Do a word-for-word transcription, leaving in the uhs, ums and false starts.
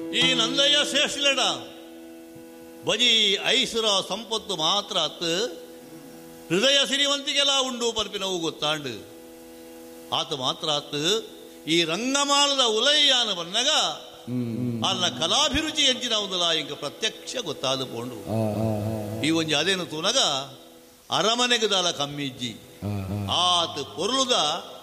ಈ ನಂದಯ್ಯ ಶ್ರೇಷ್ಠಲಡ ಬಜಿ ಐಸುರ ಸಂಪತ್ತು ಮಾತ್ರ ಅತ್ತು ಹೃದಯ ಸಿರಿವಂತಿಗೆಲ್ಲ ಉಂಡು ಪರ್ಪಿನವು ಗೊತ್ತಾಂಡು ಆತ ಮಾತ್ರ ಅತ್ತು ಈ ರಂಗಮಾಲದ ಉಲಯ್ಯಾನ ಬನ್ನಗ ಅಲ್ಲ ಕಲಾಭಿರುಚಿ ಎಂಚಿನವುದಲ್ಲ ಇಂಕ ಪ್ರತ್ಯಕ್ಷ ಗೊತ್ತಾದ ಪೋಂಡು ಈ ಒಂಜಿ ಅದೇನು ತೂನಗ ಅರಮನೆಗದಾಲ ಕಮ್ಮಿಜ್ಜಿ ಆತ ಪೊರ್ಲುದ